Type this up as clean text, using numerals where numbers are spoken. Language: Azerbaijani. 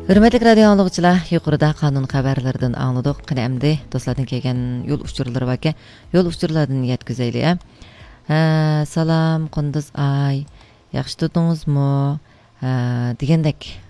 Hürmetli radio anlıqçılar, yuqorida qanun xabarlardan anladık. Qani əmdi dostlardan kelgan yol uçurları var ki, yol uçurlardan yetkizeyli. Salam, qunduz ay, yaxşı tutdunuzmu? Degендek